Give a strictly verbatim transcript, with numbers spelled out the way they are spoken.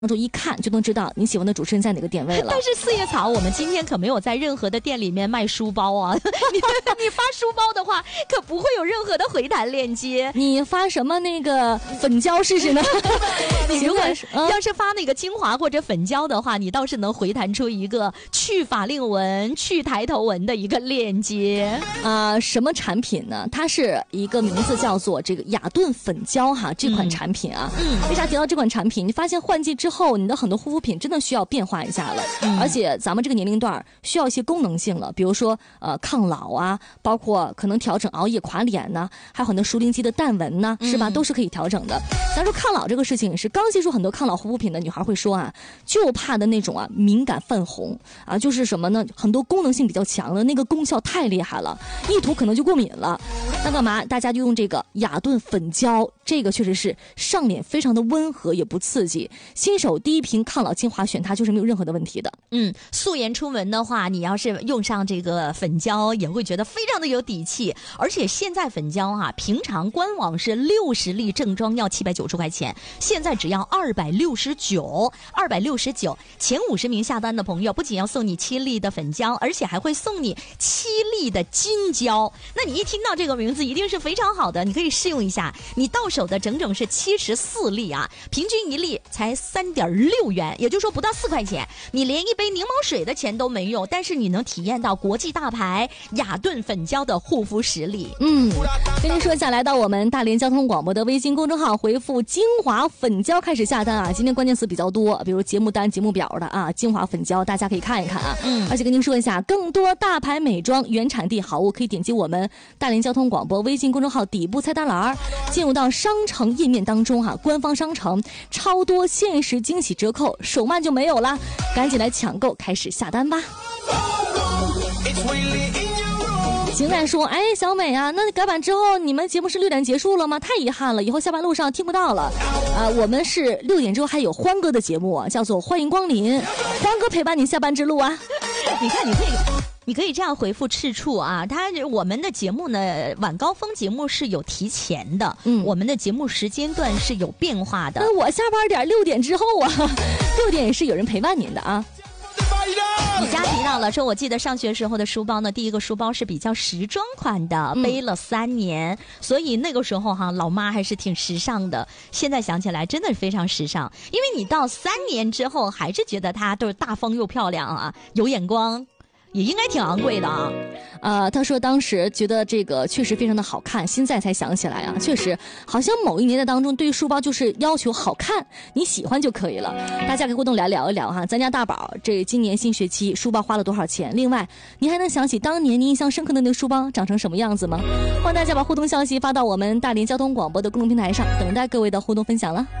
就一看就能知道你喜欢的主持人在哪个点位了。 但是四叶草，我们今天可没有在任何的店里面卖书包啊！你你发书包的话，可不会有任何的回弹链接。 你发什么那个粉胶试试呢？ 你如果要是发那个精华或者粉胶的话，你倒是能回弹出一个去法令纹、去抬头纹的一个链接啊、呃。什么产品呢？它是一个名字叫做这个雅顿粉胶哈，这款产品啊。嗯。为啥提到这款产品？你发现换季之后，你的很多护肤品真的需要变化一下了。嗯。而且咱们这个年龄段需要一些功能性了，比如说呃抗老啊，包括可能调整熬夜垮脸呐、啊，还有很多熟龄期的淡纹呐、啊，是吧？嗯、都是可以调整的。咱说抗老这个事情，是刚接触很多抗老护肤品的女孩会说啊，就怕的那种啊敏感泛红啊，就是什么呢？很多功能性比较强的那个功效太厉害了，一涂可能就过敏了。那干嘛？大家就用这个雅顿粉胶，这个确实是上脸非常的温和，也不刺激。新手第一瓶抗老精华选它就是没有任何的问题的。 嗯，素颜出门的话，你要是用上这个粉胶，也会觉得非常的有底气。而且现在粉胶啊，平常官网是六十粒正装要七百九十块钱，现在只要二百六十九，二百六十九，前五十名下单的朋友，不仅要送你七粒的粉胶，而且还会送你七粒的金胶。那你一听到这个名字，一定是非常好的，你可以试用一下。你到手的整整是七十四粒啊，平均一粒才三点六元，也就是说不到四块钱，你连一杯柠檬水的钱都没有，但是你能体验到国际大牌雅顿粉胶的护肤实力。 嗯，跟您说一下，来到我们大连交通广播的微信公众号，回复精华粉胶开始下单啊。今天关键词比较多，比如节目单、节目表的啊，精华粉胶大家可以看一看啊。嗯，而且跟您说一下，更多大牌美妆原产地好物可以点击我们大连交通广播微信公众号底部菜单栏，进入到商城页面当中哈、啊，官方商城超多限时惊喜折扣，手慢就没有了，赶紧来抢购，开始下单吧。邢仔说：“哎，小美啊，那改版之后，你们节目是六点结束了吗？太遗憾了，以后下班路上听不到了。啊、呃，我们是六点之后还有欢哥的节目、啊，叫做欢迎光临，欢哥陪伴你下班之路啊。 你看，你可以。”你可以这样回复赤处啊，他我们的节目呢，晚高峰节目是有提前的，嗯，我们的节目时间段是有变化的。 那我下班点六点之后啊，六点也是有人陪伴您的啊。 你家提到了说，我记得上学时候的书包呢，第一个书包是比较时装款的，嗯、背了三年，所以那个时候哈，老妈还是挺时尚的。现在想起来，真的是非常时尚，因为你到三年之后，还是觉得它都是大方又漂亮啊，有眼光。也应该挺昂贵的啊， 呃，他说当时觉得这个确实非常的好看，现在才想起来啊，确实好像某一年代当中对于书包就是要求好看，你喜欢就可以了。大家可以互动来聊一聊哈，咱家大宝这今年新学期书包花了多少钱？另外，你还能想起当年你印象深刻的那个书包长成什么样子吗？欢迎大家把互动消息发到我们大连交通广播的公众平台上，等待各位的互动分享了。